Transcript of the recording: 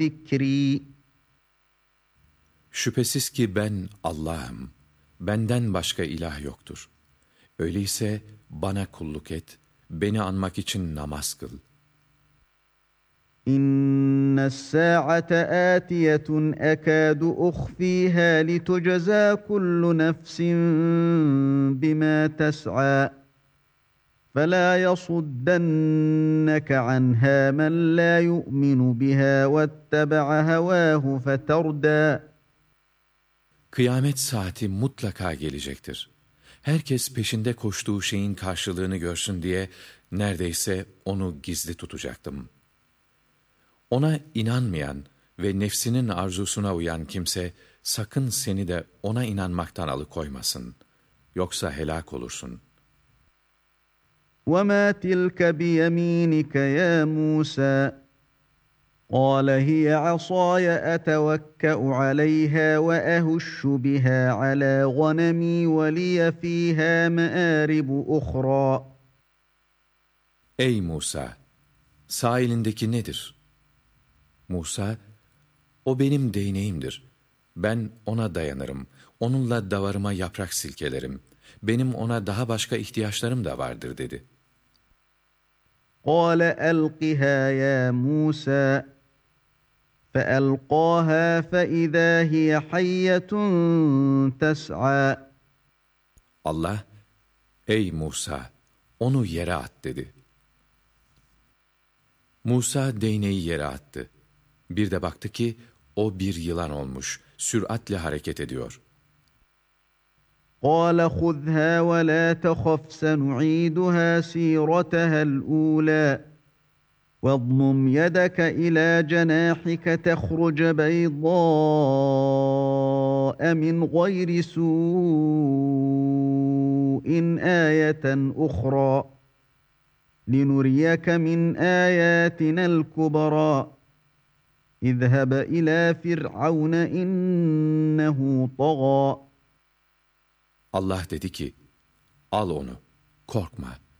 ذِكْرِي. Şüphesiz ki ben Allah'ım, benden başka ilah yoktur. Öyleyse bana kulluk et, beni anmak için namaz kıl. İnne s-sâ'ate âtiyetun ekâdu uhfîhâ litujzâ kullu nefsin bimâ tes'â. فَلَا يَصُدَّنَّكَ عَنْهَا مَنْ لَا يُؤْمِنُ بِهَا وَاتَّبَعَ هَوَاهُ فَتَرْدَى. Kıyamet saati mutlaka gelecektir. Herkes peşinde koştuğu şeyin karşılığını görsün diye neredeyse onu gizli tutacaktım. Ona inanmayan ve nefsinin arzusuna uyan kimse sakın seni de ona inanmaktan alıkoymasın. Yoksa helak olursun. وَمَا تِلْكَ بِيَمِينِكَ يَا مُوسَى قَالَ هِيَ عَصَايَ أَتَوَكَّأُ عَلَيْهَا وَأَهُشُّ بِهَا عَلَى غَنَمِي وَلِيَ فِيهَا مَآرِبُ أُخْرَى. Ey Musa! Sağ elindeki nedir? Musa, o benim değneğimdir. Ben ona dayanırım. Onunla davarıma yaprak silkelerim. Benim ona daha başka ihtiyaçlarım da vardır dedi. قَالَ أَلْقِهَا يَا مُوسَى فَأَلْقَاهَا فَإِذَا هِيَ حَيَّةٌ تَسْعَى. Allah, ey Musa, onu yere at dedi. Musa değneği yere attı. Bir de baktı ki o bir yılan olmuş, süratle hareket ediyor. قَالَ خُذْهَا وَلَا تَخَفْ سَنُعِيدُهَا سِيرَتَهَا الْأُولَى وَاضْمُمْ يَدَكَ إِلَى جَنَاحِكَ تَخْرُجْ بَيْضَاءَ مِنْ غَيْرِ سُوءٍ آيَةً أُخْرَى لِنُرِيَكَ مِنْ آيَاتِنَا الْكُبْرَى اذْهَبْ إِلَى فِرْعَوْنَ إِنَّهُ طَغَى. Allah dedi ki, al onu, korkma.